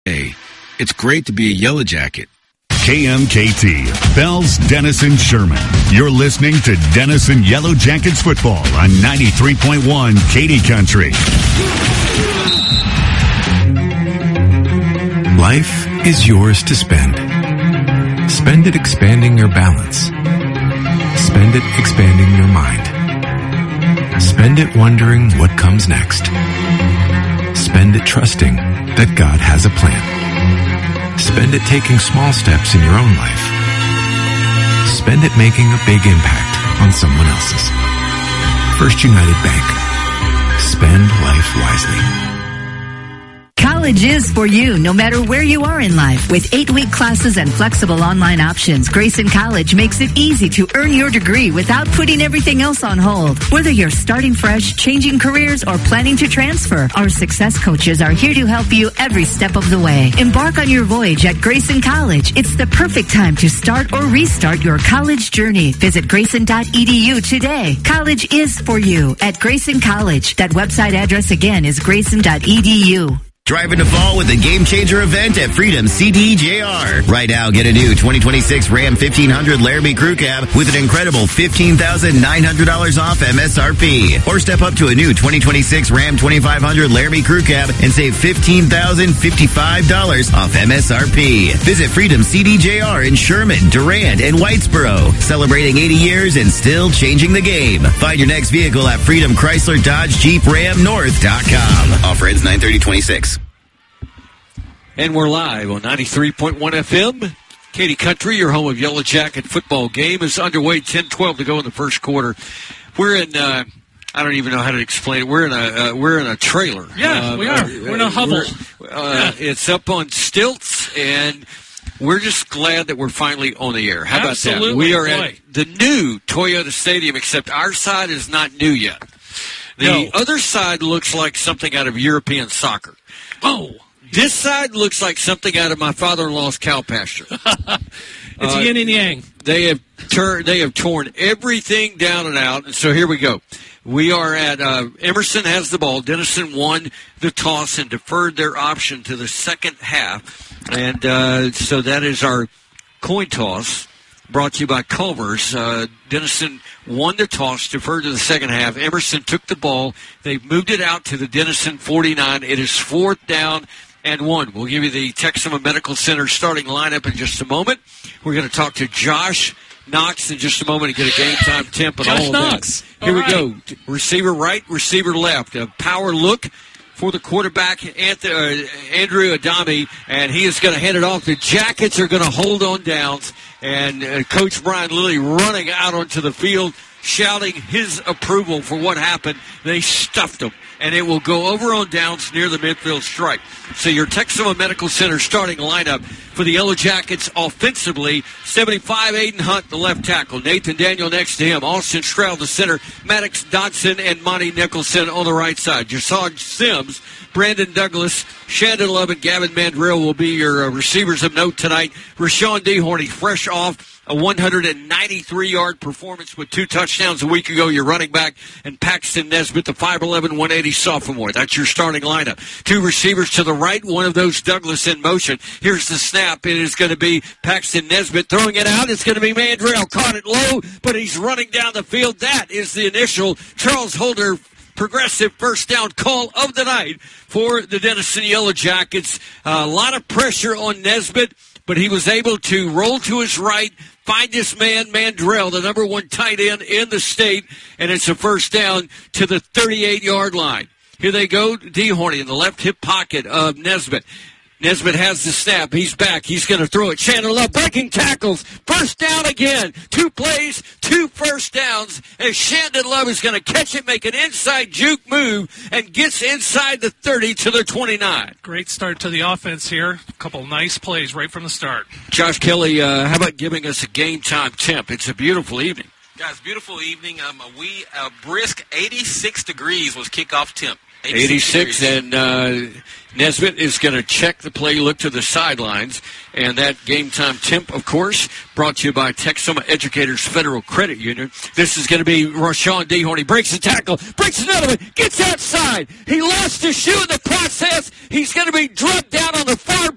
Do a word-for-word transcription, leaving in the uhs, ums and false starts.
Hey, it's great to be a Yellow Jacket. K M K T, Bells, Denison, Sherman. You're listening to Denison Yellow Jackets football on ninety-three point one Katy Country. Life is yours to spend. Spend it expanding your balance. Spend it expanding your mind. Spend it wondering what comes next. Spend it trusting that God has a plan. Spend it taking small steps in your own life. Spend it making a big impact on someone else's. First United Bank. Spend life wisely. College is for you, no matter where you are in life. With eight-week classes and flexible online options, Grayson College makes it easy to earn your degree without putting everything else on hold. Whether you're starting fresh, changing careers, or planning to transfer, our success coaches are here to help you every step of the way. Embark on your voyage at Grayson College. It's the perfect time to start or restart your college journey. Visit grayson dot e d u today. College is for you at Grayson College. That website address again is grayson dot e d u. Driving to fall with a game-changer event at Freedom C D J R. Right now, get a new twenty twenty-six Ram fifteen hundred Laramie Crew Cab with an incredible fifteen thousand nine hundred dollars off M S R P. Or step up to a new twenty twenty-six Ram twenty-five hundred Laramie Crew Cab and save fifteen thousand fifty-five dollars off M S R P. Visit Freedom C D J R in Sherman, Durand, and Whitesboro. Celebrating eighty years and still changing the game. Find your next vehicle at Freedom Chrysler Dodge Jeep Ram North dot com. Offer ends nine thirty twenty-six. And we're live on ninety-three point one F M. Katy Country, your home of Yellow Jacket football game, is underway. ten twelve to go in the first quarter. We're in, uh, I don't even know how to explain it. We're in a uh, we're in a trailer. Yeah, uh, we are. We're in a hovel. Uh, yeah. It's up on stilts, and we're just glad that we're finally on the air. How Absolutely. about that? We are Boy. at the new Toyota Stadium, except our side is not new yet. The no. other side looks like something out of European soccer. Oh. This side looks like something out of my father-in-law's cow pasture. It's uh, yin and yang. They have turned. They have torn everything down and out. And so here we go. We are at uh, Emerson has the ball. Denison won the toss and deferred their option to the second half. And uh, so that is our coin toss. Brought to you by Culver's. Uh, Denison won the toss, deferred to the second half. Emerson took the ball. They moved it out to the Denison forty-nine. It is fourth down and one. We'll give you the Texoma Medical Center starting lineup in just a moment. We're going to talk to Josh Knox in just a moment and get a game time temp and Josh all of Knox. that. Here all we right. go. Receiver right, receiver left. A power look for the quarterback, Anthony, uh, Andrew Adami, and he is going to hand it off. The Jackets are going to hold on downs, and uh, Coach Brian Lilly running out onto the field, shouting his approval for what happened. They stuffed them, and it will go over on downs near the midfield stripe. So your Texoma Medical Center starting lineup for the Yellow Jackets offensively, seventy-five, Aiden Hunt, the left tackle. Nathan Daniel next to him. Austin Stroud, the center. Maddox Dodson and Monty Nicholson on the right side. Jasad Sims, Brandon Douglas, Shandon Love, and Gavin Mandrill will be your uh, receivers of note tonight. Rashawn Dehorny, fresh off a one hundred ninety-three yard performance with two touchdowns a week ago. Your running back, and Paxton Nesbitt, the five eleven, one eighty sophomore. That's your starting lineup. Two receivers to the right, one of those Douglas in motion. Here's the snap. It is going to be Paxton Nesbitt throwing it out. It's going to be Mandrill. Caught it low, but he's running down the field. That is the initial Charles Holder progressive first down call of the night for the Denison Yellow Jackets. Uh, a lot of pressure on Nesbitt, but he was able to roll to his right, find this man, Mandrell, the number one tight end in the state, and it's a first down to the thirty-eight yard line. Here they go, Dehorny in the left hip pocket of Nesbitt. Nesbitt has the snap. He's back. He's going to throw it. Shannon Love breaking tackles. First down again. Two plays, two first downs. As Shandon Love is going to catch it, make an inside juke move, and gets inside the thirty to the twenty-nine. Great start to the offense here. A couple nice plays right from the start. Josh Kelly, uh, how about giving us a game time temp? It's a beautiful evening. Guys, beautiful evening. Um, we uh, brisk eighty-six degrees was kickoff temp. eighty-six, and uh, Nesbitt is going to check the play, look to the sidelines, and that game time temp, of course, brought to you by Texoma Educators Federal Credit Union. This is going to be Rashawn Dehorny. Breaks the tackle, breaks another one, gets outside. He lost his shoe in the process. He's going to be drugged down on the far